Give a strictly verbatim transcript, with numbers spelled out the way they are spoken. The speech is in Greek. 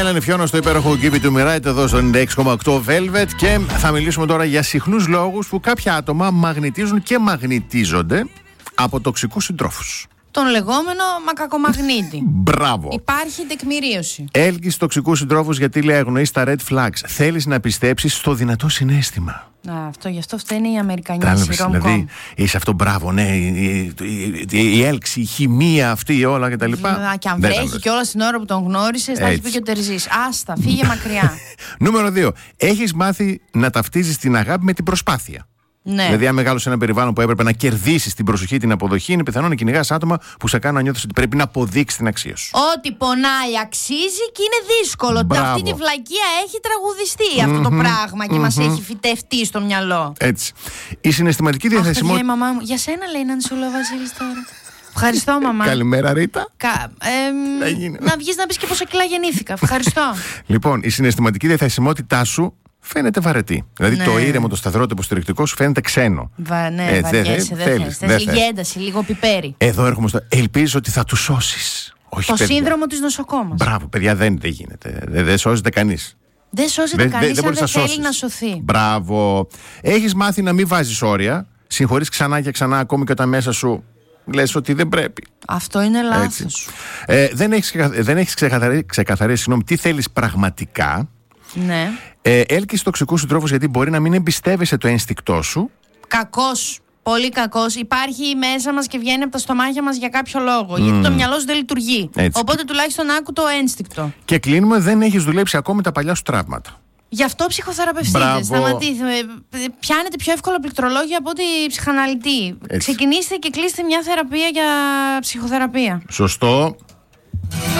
Μέλανε Φιώνα στο υπέροχο Give It To Me Right εδώ στο ενενήντα έξι κόμμα οκτώ Velvet. Και θα μιλήσουμε τώρα για συχνούς λόγους που κάποια άτομα μαγνητίζουν και μαγνητίζονται από τοξικούς συντρόφους. Τον λεγόμενο μακακομαγνήτη. Μπράβο. Υπάρχει τεκμηρίωση. Έλκεις τοξικούς συντρόφους γιατί λέει αγνοείς τα red flags. Θέλεις να πιστέψεις στο δυνατό συναίσθημα. Α, αυτό, γι' αυτό φταίνει οι Αμερικανοί. Δηλαδή, είσαι αυτό, μπράβο, ναι, η, η, η, η έλξη, η χημεία αυτή, όλα κτλ. Και, και αν βρέχει και όλα την ώρα που τον γνώρισες, θα έχει πει και ο Τερζής. Άστα, φύγε μακριά. Νούμερο δύο. Έχεις μάθει να ταυτίζεις την αγάπη με την προσπάθεια. Ναι. Δηλαδή, αν μεγάλωσε ένα περιβάλλον που έπρεπε να κερδίσεις την προσοχή, την αποδοχή, είναι πιθανό να κυνηγάς άτομα που σε κάνουν να νιώθεις ότι πρέπει να αποδείξεις την αξία σου. Ό,τι πονάει αξίζει και είναι δύσκολο. Μπράβο. Αυτή τη βλακεία έχει τραγουδιστεί mm-hmm, αυτό το πράγμα και mm-hmm. μας έχει φυτευτεί στο μυαλό. Έτσι. Η συναισθηματική διαθεσιμότητα. Αχ, η μαμά μου. Για σένα λέει να είναι ο Βασίλης τώρα. Ευχαριστώ, μαμά. Καλημέρα, Ρίτα. Κα... Ε, να βγεις να πεις και πόσο κιλά γεννήθηκα. Ευχαριστώ. Λοιπόν, η συναισθηματική διαθεσιμότητά σου φαίνεται βαρετή. Δηλαδή ναι. το ήρεμο, το σταθερό, το υποστηρικτικό σου φαίνεται ξένο. Βα, ναι, ε, βαριέσαι, δεν θέλεις. Θες λίγη ένταση, λίγο πιπέρι. Εδώ έρχομαι στο. Ελπίζεις ότι θα του σώσεις. Όχι, το παιδιά. σύνδρομο της νοσοκόμας. Μπράβο, παιδιά, δεν, δεν γίνεται. Δεν, δεν σώζεται κανείς. Δεν σώζεται κανείς αν δεν θέλει να σωθεί. Μπράβο. Έχεις μάθει να μην βάζεις όρια. Συγχωρείς ξανά και ξανά, ακόμη και όταν μέσα σου λες ότι δεν πρέπει. Αυτό είναι λάθος. Ε, δεν έχεις, δεν έχεις ξεκαθαρίσει, ξεκαθαρίσει συγγνώμη, τι θέλεις πραγματικά. Ναι. Ε, έλκεις τοξικούς συντρόφους γιατί μπορεί να μην εμπιστεύεσαι το ένστικτό σου. Κακός. Πολύ κακός. Υπάρχει μέσα μας και βγαίνει από τα στομάχια μας για κάποιο λόγο. Mm. Γιατί το μυαλό σου δεν λειτουργεί. Έτσι. Οπότε τουλάχιστον άκου το ένστικτο. Και κλείνουμε, δεν έχεις δουλέψει ακόμη τα παλιά σου τραύματα. Γι' αυτό ψυχοθεραπευτείτε. Σταματήστε. Πιάνετε πιο εύκολα πληκτρολόγια από ότι ψυχαναλυτή. Έτσι. Ξεκινήστε και κλείστε μια θεραπεία για ψυχοθεραπεία. Σωστό.